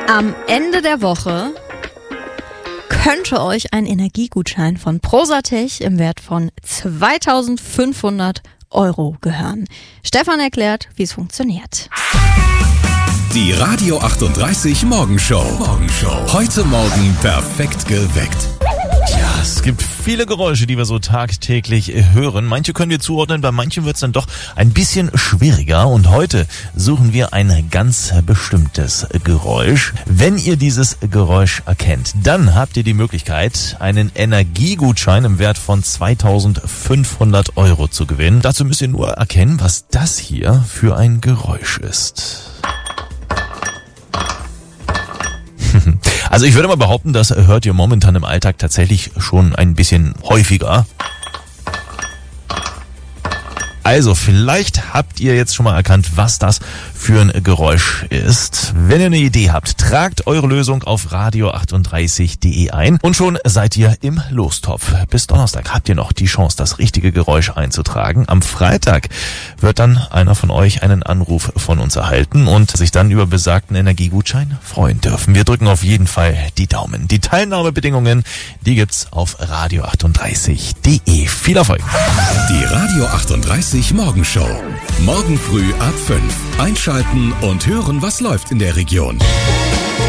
Am Ende der Woche könnte euch ein Energiegutschein von Prosatech im Wert von 2.500 € gehören. Stefan erklärt, wie es funktioniert. Die Radio 38 Morgenshow. Heute Morgen perfekt geweckt. Ja, es gibt viele Geräusche, die wir so tagtäglich hören. Manche können wir zuordnen, bei manchen wird es dann doch ein bisschen schwieriger. Und heute suchen wir ein ganz bestimmtes Geräusch. Wenn ihr dieses Geräusch erkennt, dann habt ihr die Möglichkeit, einen Energiegutschein im Wert von 2.500 € zu gewinnen. Dazu müsst ihr nur erkennen, was das hier für ein Geräusch ist. Also ich würde mal behaupten, das hört ihr momentan im Alltag tatsächlich schon ein bisschen häufiger. Also vielleicht habt ihr jetzt schon mal erkannt, was das für ein Geräusch ist. Wenn ihr eine Idee habt, tragt eure Lösung auf radio38.de ein und schon seid ihr im Lostopf. Bis Donnerstag habt ihr noch die Chance, das richtige Geräusch einzutragen. Am Freitag wird dann einer von euch einen Anruf von uns erhalten und sich dann über besagten Energiegutschein freuen dürfen. Wir drücken auf jeden Fall die Daumen. Die Teilnahmebedingungen, die gibt's auf radio38.de. Viel Erfolg! Die Radio 38 Morgenshow. Morgen früh ab 5. Einschalten und hören, was läuft in der Region.